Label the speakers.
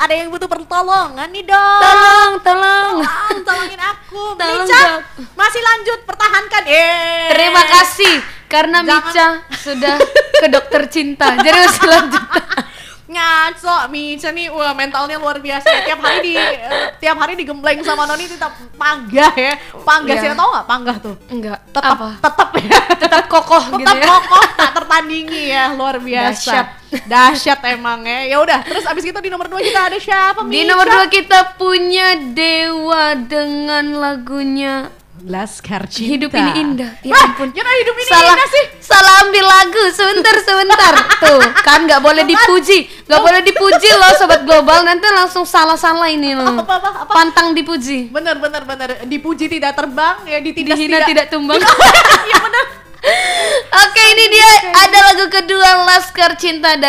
Speaker 1: ada yang butuh pertolongan nih dong. Tolongin aku.
Speaker 2: Tolong,
Speaker 1: Mica,
Speaker 2: Dok.
Speaker 1: masih lanjut pertahankan.
Speaker 2: Terima kasih karena Mica sudah ke dokter cinta. Jadi masih lanjut.
Speaker 1: Ngaco, Mica nih, wah mentalnya luar biasa. Tiap hari digembleng sama Noni tetap panggah ya. Panggah
Speaker 2: Iya.
Speaker 1: sih, tau nggak panggah tuh?
Speaker 2: Enggak.
Speaker 1: Tetap
Speaker 2: Apa?
Speaker 1: tetap ya.
Speaker 2: Tetap kokoh gitu
Speaker 1: Tetap
Speaker 2: ya.
Speaker 1: kokoh, tak tertandingi ya, luar biasa. Dahsyat emang ya. Ya udah, terus abis itu di nomor 2 kita ada siapa, Mica?
Speaker 2: Di nomor 2 kita punya Dewa dengan lagunya
Speaker 1: Laskar Cinta.
Speaker 2: Hidup Ini Indah. Ya
Speaker 1: Wah,
Speaker 2: ampun.
Speaker 1: jangan hidup ini
Speaker 2: Salah
Speaker 1: indah sih.
Speaker 2: salah ambil lagu sebentar. Tuh kan nggak boleh dipuji, nggak boleh dipuji loh sobat global, nanti langsung salah ini loh.
Speaker 1: Apa?
Speaker 2: Pantang dipuji,
Speaker 1: Bener. Dipuji tidak terbang, ya ditindas
Speaker 2: dihina tidak tumbang.
Speaker 1: Iya bener.
Speaker 2: Oke, ini dia ada lagu kedua Laskar Cinta